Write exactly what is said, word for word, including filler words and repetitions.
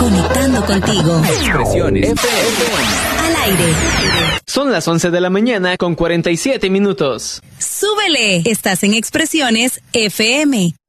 conectando contigo. Expresiones F M. Al aire. Son las once de la mañana con cuarenta y siete minutos. ¡Súbele! Estás en Expresiones F M.